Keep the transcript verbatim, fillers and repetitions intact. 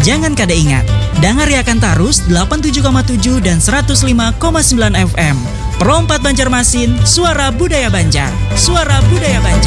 Jangan kada ingat, dangariakan tarus delapan puluh tujuh koma tujuh dan seratus lima koma sembilan F M. Perompat Banjarmasin, suara budaya Banjar. Suara budaya Banjar.